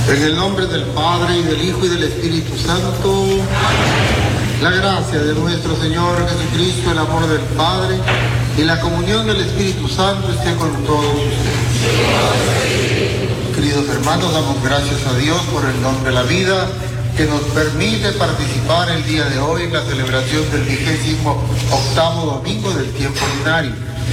En el nombre del Padre, y del Hijo, y del Espíritu Santo, la gracia de nuestro Señor Jesucristo, el amor del Padre y la comunión del Espíritu Santo esté con todos ustedes. Queridos hermanos, damos gracias a Dios por el don de la vida que nos permite participar el día de hoy en la celebración del 28º domingo del tiempo ordinario.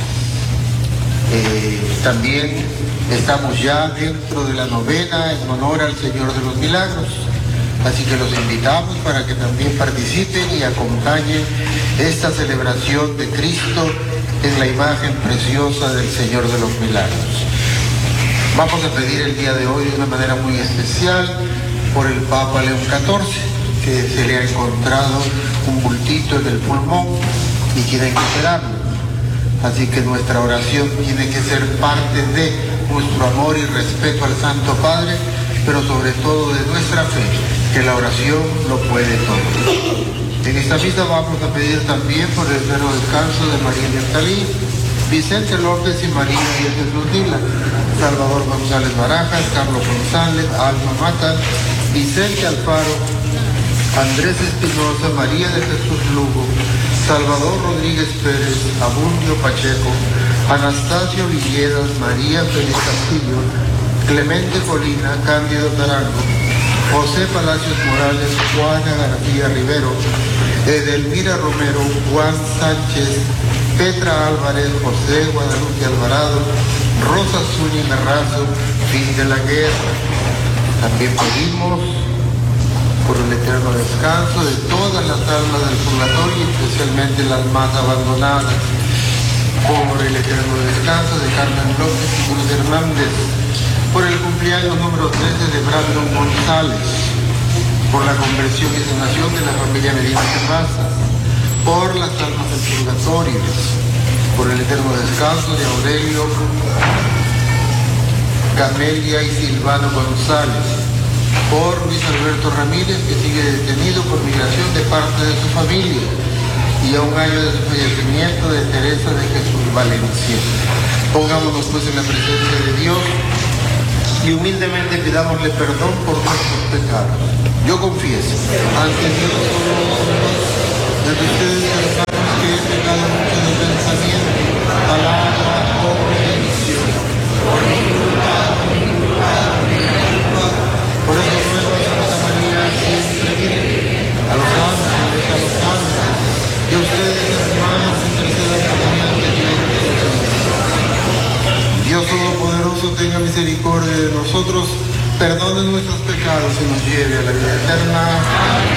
También estamos ya dentro de la novena en honor al Señor de los Milagros, así que los invitamos para que también participen y acompañen esta celebración de Cristo en la imagen preciosa del Señor de los Milagros. Vamos a pedir el día de hoy de una manera muy especial por el Papa León XIV, que se le ha encontrado un bultito en el pulmón y tienen que operarlo. Así que nuestra oración tiene que ser parte de nuestro amor y respeto al Santo Padre, pero sobre todo de nuestra fe, que la oración lo puede todo. En esta misa vamos a pedir también por el eterno descanso de María Bertalí, Vicente López y María de Jesús Dila, Salvador González Barajas, Carlos González, Alma Mata, Vicente Alfaro, Andrés Espinosa, María de Jesús Lugo, Salvador Rodríguez Pérez, Abundio Pacheco, Anastasio Villedas, María Félix Castillo, Clemente Colina, Cándido Tarango, José Palacios Morales, Juana García Rivero, Edelmira Romero, Juan Sánchez, Petra Álvarez, José Guadalupe Alvarado, Rosa Zúñiga Razo, fin de la guerra. También pedimos por el eterno descanso de todas las almas del purgatorio, especialmente las más abandonadas, por el eterno descanso de Carmen López y Cruz Hernández, por el cumpleaños número 13 de Brandon González, por la conversión y sanación de la familia Medina Terrazas, por las almas del purgatorio, por el eterno descanso de Aurelio, Camelia y Silvano González, por Luis Alberto Ramírez, que sigue detenido por migración de parte de su familia, y a un año de su fallecimiento de Teresa de Jesús Valencia. Pongámonos pues en la presencia de Dios y humildemente pidámosle perdón por nuestros pecados. Yo confieso ante Dios de ustedes, hermanos, que he pecado mucho de pensamiento, palabra, obra y omisión, por mi culpa. Por eso ruego a Santa María siempre Virgen, a los ángeles, a los santos, y a ustedes, hermanos, intercedan por mí ante Dios. Dios Todopoderoso tenga misericordia de nosotros, perdone nuestros pecados y nos lleve a la vida eterna.